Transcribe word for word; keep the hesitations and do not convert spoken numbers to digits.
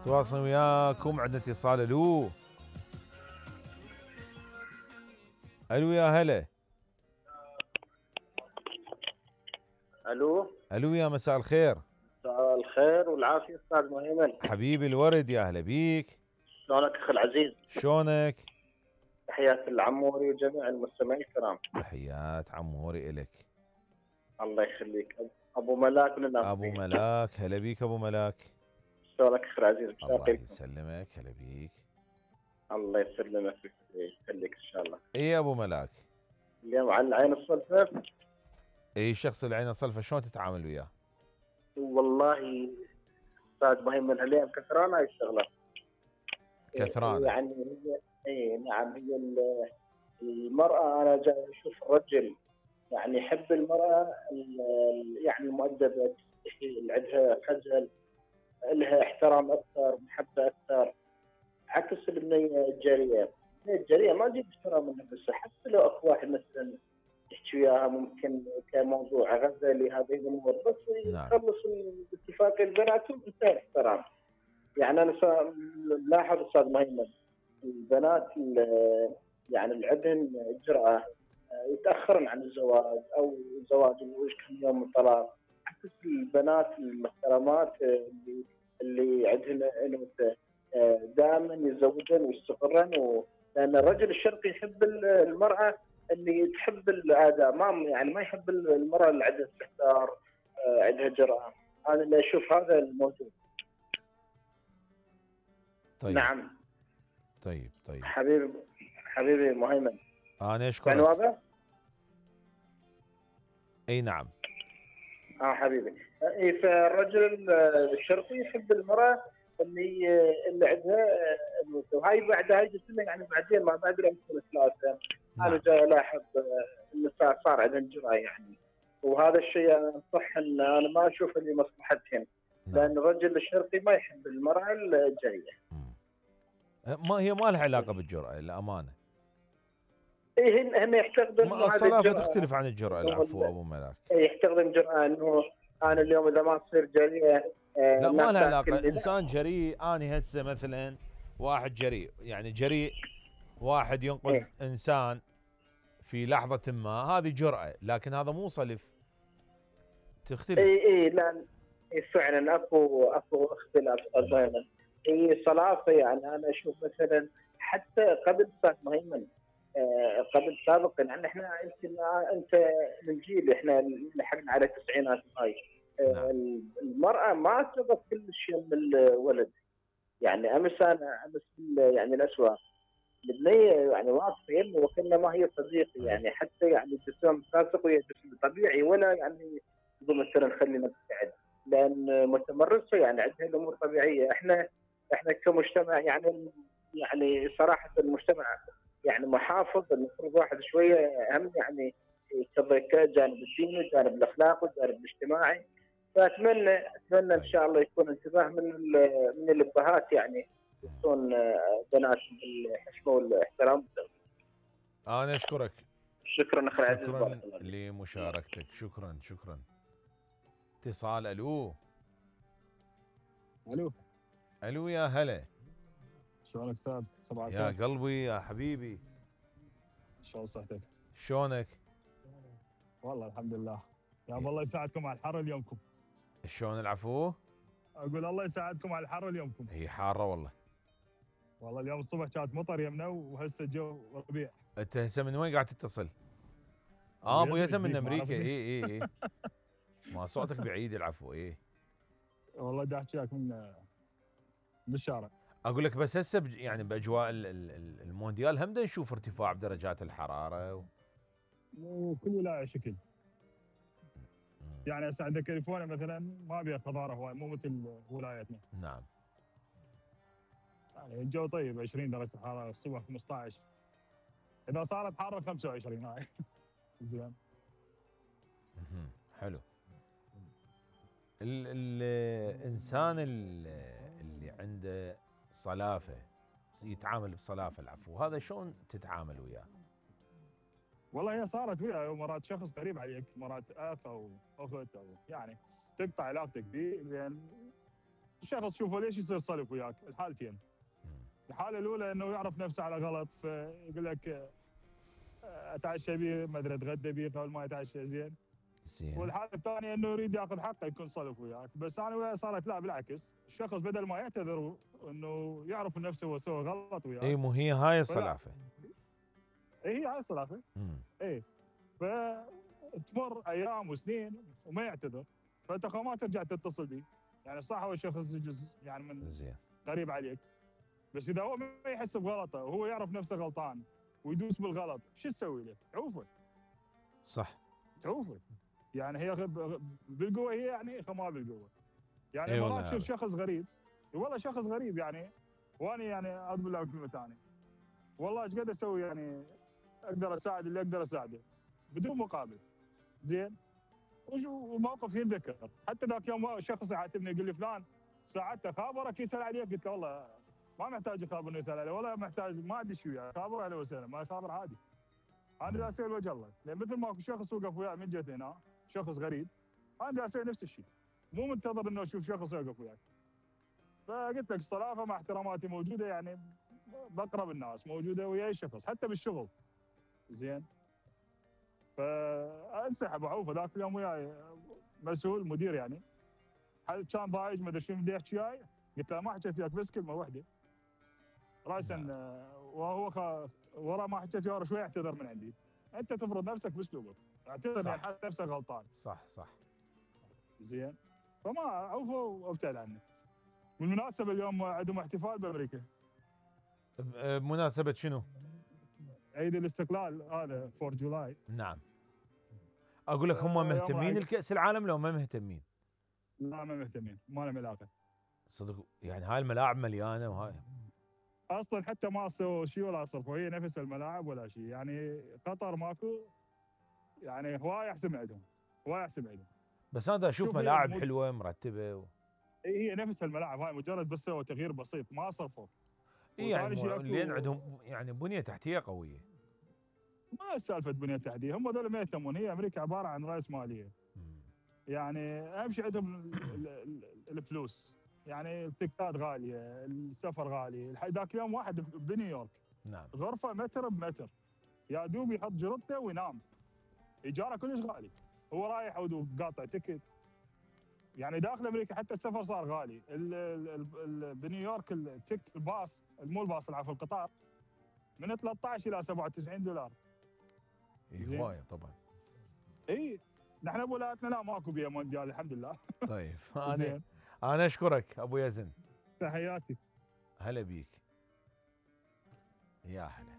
تواصل وياكم. عندنا اتصال. الو الو يا هلا. الو الو يا مساء الخير. مساء الخير والعافيه استاذ مهيمن. حبيبي الورد، يا هلا بيك. شلونك اخي العزيز؟ شلونك؟ تحيات العموري وجميع المستمعين الكرام. تحيات عموري الك. الله يخليك. ابو ملاك من ابو الناس. ملاك، هلا بيك ابو ملاك. شلونك اخي العزيز؟ الله يسلمك، هلا بيك. الله يسلمك ويخليك ان شاء الله. ايه يا ابو ملاك. اليوم على العين الصلفه. ايه الشخص اللي عينه صلفه شلون تتعامل وياه؟ والله استاذ مهيمن اليوم كثرانه هاي الشغله. كثرانه يعني هي اي نعم هي ال- المراه انا جاي اشوف الرجل يعني يحب المراه ال- ال- يعني المؤدبه، اللي عندها خجل، لها احترام اكثر، محبه اكثر، عكس البنيه الجاريه. البنيه الجاريه ما تجيب احترام منها، بس حتى لو اخو واحد مثلا يحكي وياها ممكن كموضوع غزلي هذه الامور، بس نعم. يخلص الاتفاق بيناتهم انتهى الاحترام. يعني انا سا- لاحظ استاذ مهيمن البنات ال- يعني اللي عندهن جرأه يتاخرن عن الزواج او زواج كم يوم من طلاق، عكس البنات المحترمات اللي اللي عندهن انوثه دائما يتزوجن ويستقرن و... لان الرجل الشرقي يحب المراه اللي تحب الاداء، ما يعني ما يحب المراه اللي عندها استهتار، عندها جرأه. انا اللي اشوف هذا الموجود. طيب. نعم. طيب طيب حبيبي حبيبي مهيمن. انا اشكرك. يعني واضح؟ اي نعم. اه حبيبي. اي فالرجل الشرقي يحب المراه اللي اللي عندها انوثه، وهاي بعد هاي جسمها يعني بعدين ما بعد الامثله ثلاثه. نعم. انا جاي الاحظ النساء صار عندهم جرأه يعني، وهذا الشيء انا صح ان انا ما اشوف اللي مصلحتهم. نعم. لان الرجل الشرقي ما يحب المراه الجريئه. ما هي ما لها علاقه بالجرأه الامانه. اي هن هن يعتقدون ما انه هذه الصلافه الجرأه تختلف عن الجرأه. العفو ابو ملاك. يعتقدون جرأه انه انا اليوم اذا ما تصير جريئه آه لا ما لها علاقه. لا. انسان جريء، انا هسه مثلا واحد جريء، يعني جريء واحد ينقذ إيه؟ انسان في لحظه ما، هذه جرأه، لكن هذا مو صلف، تختلف. اي اي لا إيه فعلا اكو اكو اختلاف دائما. هي صلافه يعني انا اشوف مثلا حتى قبل استاذ مهيمن آه قبل سابقا يعني احنا يمكن انت من جيل احنا لحقنا على التسعينات هاي آه نعم. المراه ما تبغى كل شيء من الولد. يعني امس انا امس يعني الاسواق البنيه يعني واقفه يمي وكانما هي صديقي، يعني حتى يعني الجسم تاسق وهي جسم طبيعي، ولا يعني تقول مثلا خلينا نبتعد لان متمرسه، يعني عندها الامور طبيعيه. احنا احنا كمجتمع يعني يعني صراحه المجتمع يعني محافظ، المفروض واحد شويه اهم يعني يتذكر جانب الديني والجانب الاخلاقي والجانب الاجتماعي. فاتمنى اتمنى ان شاء الله يكون انتباه من من الابهات يعني يكون بنات بالحشمه والاحترام. انا اشكرك. شكرا اخي العزيز. شكرا لمشاركتك. شكرا شكرا. اتصال. الو الو الو يا هلا. شلونك استاذ؟ صباح الخير. يا قلبي يا حبيبي. شلون صحتك؟ شلونك؟ والله الحمد لله. يا الله يساعدكم على الحر اليومكم. شلون العفو؟ اقول الله يساعدكم على الحر اليومكم. هي حاره والله. والله اليوم الصبح كانت مطر يمنا وهسه الجو ربيع. انت هسه من وين قاعد تتصل؟ اه ابو يزن من امريكا. اي اي اي ما صوتك بعيد. العفو. اي والله دا احكي لك من بالشارع. اقول لك بس هسه بج... يعني باجواء ال- ال- المونديال هم دا نشوف ارتفاع بدرجات الحراره و... وكل ولايه شكل. يعني هسه عندك كاليفورنيا مثلا ما بيها خضاره هواي، مو مثل ولايتنا. نعم. يعني الجو طيب عشرين درجه حراره، الصبح خمسة عشر، اذا صارت حاره خمسة وعشرين هاي زين. حلو. ال الانسان اللي عنده صلافه يتعامل بصلافه. العفو هذا شلون تتعامل وياه؟ والله هي صارت وياي مرات شخص غريب عليك، مرات اخ او اخت او يعني تقطع علاقتك به لان الشخص شوفه ليش يصير صلف وياك الحالتين. مم. الحاله الاولى انه يعرف نفسه على غلط فيقول لك آه، اتعشى بيه ما ادري اتغدى بيه قبل ما يتعشى زين. زين. والحاله الثانيه انه يريد ياخذ حقه يكون صلف وياك. بس انا وياه صارت لا بالعكس، الشخص بدل ما يعتذر انه يعرف نفسه هو سوى غلط وياك. اي مو هي هاي الصلافه. اي هي هاي الصلافه. مم. اي فتمر ايام وسنين وما يعتذر، فانت خو ما ترجع تتصل بيه. يعني صح هو شخص جزء يعني من زين. قريب عليك، بس اذا هو ما يحس بغلطه وهو يعرف نفسه غلطان ويدوس بالغلط شو تسوي له؟ تعوفه. صح. تعوفه. يعني هي غ- بالقوه هي يعني خو ما بالقوه. يعني إي والله مرات تشوف هذا. شخص غريب، والله شخص غريب يعني، وانا يعني اضرب له كلمه ثانيه، والله ايش قد اسوي يعني اقدر اساعد اللي اقدر اساعده بدون مقابل. زين. وشو موقف يتذكر، حتى ذاك يوم شخص يعاتبني يقول لي فلان ساعدته خابرك يسال عليك، قلت له والله ما محتاج يخابر انه يسال عليه، ولا محتاج ما ادري شو يعني خابر اهلا وسهلا، ما خابر عادي. انا دا اسوي وجه الله، لان مثل ما اكو شخص وقف وياي من جهه هنا شخص غريب، انا دا اسوي نفس الشيء، مو منتظر انه اشوف شخص يوقف وياي. فقلت لك الصرافه مع احتراماتي موجوده يعني بقرب الناس موجوده ويا اي شخص حتى بالشغل. زين. فانسحب وعوفه. ذاك اليوم وياي مسؤول مدير يعني، هل كان ضايج ما ادري شنو بده يحكي وياي، قلت له ما حكيت وياك بس كلمه واحده راسا نعم. آه، وهو خ... ورا ما حكيت ورا شوي اعتذر من عندي. انت تفرض نفسك باسلوبك، اعتذر صح. يعني حاسس نفسك غلطان. صح صح. زين. فما عوفه وابتعد عنه. بالمناسبه اليوم عندهم احتفال بامريكا، ب- بمناسبه شنو؟ عيد الاستقلال هذا أربعة جولاي. نعم. اقول لك هم آه، يوم مهتمين رايح- الكأس العالم لو ما مهتمين؟ لا ما مهتمين، ما لهم علاقه صدق يعني هاي الملاعب مليانه وهاي. اصلا، حتى ما سووا شيء ولا صرفوا، هي نفس الملاعب ولا شيء يعني. قطر ماكو يعني، هواي احسن عندهم، هواي احسن عندهم. بس انا دا اشوف شوف هي ملاعب مو- حلوه مرتبه و... هي نفس الملاعب هاي، مجرد بس سووا تغيير بسيط ما صرفوا. إيه يعني وثاني شيء مو- أكو- لين عندهم يعني بنيه تحتيه قويه. ما سالفه بنيه تحتيه، هم هذول ما يهتمون. هي امريكا عباره عن راس ماليه، مم. يعني اهم شيء عندهم ال- ال- ال- الفلوس. يعني التكات غاليه، السفر غالي. الح- ذاك اليوم واحد ب- بنيويورك نعم. غرفه متر بمتر، يا دوب يحط جربته وينام، ايجاره كلش غالي. هو رايح ودوب قاطع تكت. يعني داخل امريكا حتى السفر صار غالي. ال- ال- ال- ال- بنيويورك التكت الباص، مو الباص العفو القطار، من ثلاثة عشر الى سبعة وتسعين دولار. إيه زين. هوايه طبعا. اي نحن بولايتنا لا ماكو بيها مونديال الحمد لله. طيب انا زين. انا اشكرك ابو يزن. تحياتي. هلا بيك. يا هلا.